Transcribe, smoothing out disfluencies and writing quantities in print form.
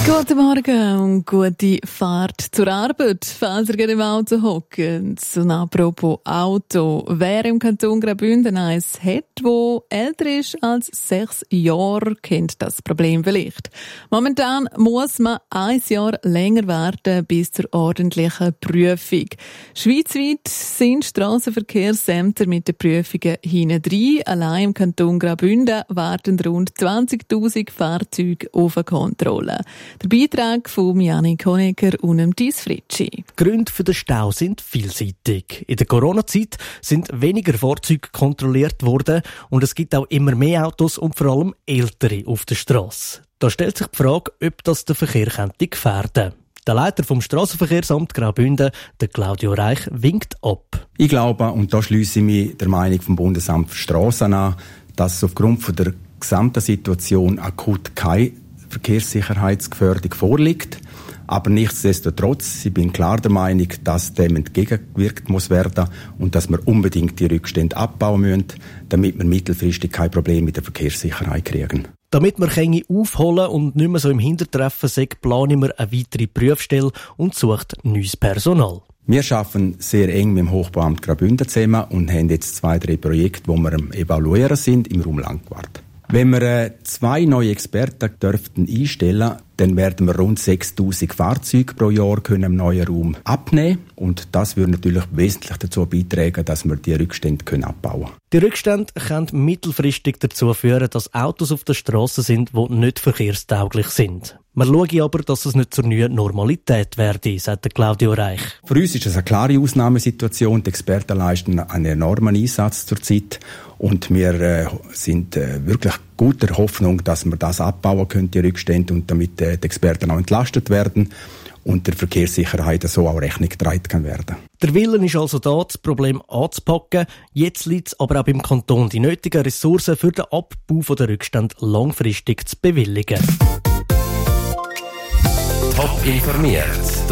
Guten Morgen und gute Fahrt zur Arbeit, falls ihr gerade im Auto hockt. Und apropos Auto, wer im Kanton Graubünden eins hat, wo älter ist als 6 Jahre, kennt das Problem vielleicht. Momentan muss man 1 Jahr länger warten bis zur ordentlichen Prüfung. Schweizweit sind Strassenverkehrsämter mit den Prüfungen hintendrein. Allein im Kanton Graubünden warten rund 20'000 Fahrzeuge auf eine Kontrolle. Der Beitrag von Janik Honecker und Thies Fritschi. Die Gründe für den Stau sind vielseitig. In der Corona-Zeit sind weniger Fahrzeuge kontrolliert worden und es gibt auch immer mehr Autos und vor allem ältere auf der Strasse. Da stellt sich die Frage, ob das den Verkehr gefährden könnte. Der Leiter vom Strassenverkehrsamt Graubünden, der Claudio Reich, winkt ab. Ich glaube, und da schliesse ich mich der Meinung vom Bundesamt für Strassen an, dass es aufgrund von der gesamten Situation akut keine Verkehrssicherheitsgefährdung vorliegt. Aber nichtsdestotrotz, ich bin klar der Meinung, dass dem entgegengewirkt muss werden und dass wir unbedingt die Rückstände abbauen müssen, damit wir mittelfristig kein Problem mit der Verkehrssicherheit kriegen. Damit wir Gänge aufholen und nicht mehr so im Hintertreffen sind, planen wir eine weitere Prüfstelle und sucht neues Personal. Wir arbeiten sehr eng mit dem Hochbauamt Graubünden zusammen und haben jetzt 2, 3 Projekte, die wir am Evaluieren sind im Raum Langquart. Wenn wir 2 neue Experten dürften einstellen, dann werden wir rund 6'000 Fahrzeuge pro Jahr im neuen Raum abnehmen. Und das würde natürlich wesentlich dazu beitragen, dass wir die Rückstände abbauen können. Die Rückstände können mittelfristig dazu führen, dass Autos auf der Strasse sind, die nicht verkehrstauglich sind. Man schaue aber, dass es nicht zur neuen Normalität werde, sagt Claudio Reich. Für uns ist es eine klare Ausnahmesituation. Die Experten leisten einen enormen Einsatz zurzeit. Und wir sind wirklich guter Hoffnung, dass wir das abbauen können, die Rückstände, und damit die Experten auch entlastet werden und der Verkehrssicherheit so auch Rechnung getragen kann werden. Der Wille ist also da, das Problem anzupacken. Jetzt liegt es aber auch beim Kanton, die nötigen Ressourcen für den Abbau der Rückstände langfristig zu bewilligen. Top informiert.